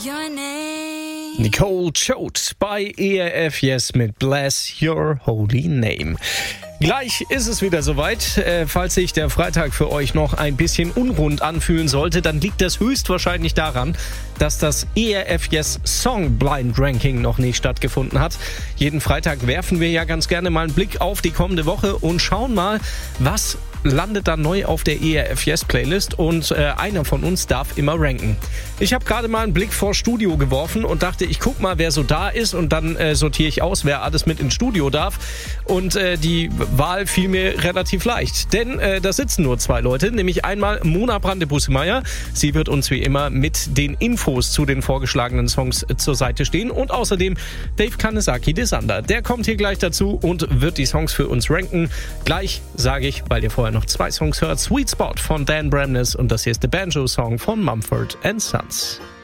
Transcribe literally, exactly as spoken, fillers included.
your name. Nicole Choate bei E R F Yes mit Bless Your Holy Name. Gleich ist es wieder soweit. Äh, falls sich der Freitag für euch noch ein bisschen unrund anfühlen sollte, dann liegt das höchstwahrscheinlich daran, dass das E R F Yes Song Blind Ranking noch nicht stattgefunden hat. Jeden Freitag werfen wir ja ganz gerne mal einen Blick auf die kommende Woche und schauen mal, was landet da neu auf der E R F Yes Playlist, und äh, einer von uns darf immer ranken. Ich habe gerade mal einen Blick vor Studio geworfen und dachte, ich guck mal, wer so da ist, und dann äh, sortiere ich aus, wer alles mit ins Studio darf, und äh, die Wahl fiel mir relativ leicht, denn äh, da sitzen nur zwei Leute, nämlich einmal Mona Brande-Busemeyer. Sie wird uns wie immer mit den Infos zu den vorgeschlagenen Songs zur Seite stehen, und außerdem Dave Kanesaki-Desander. Der kommt hier gleich dazu und wird die Songs für uns ranken. Gleich sage ich, weil ihr vorher noch zwei Songs hört, Sweet Spot von Dan Bramness, und das hier ist der Banjo-Song von Mumford and Sons.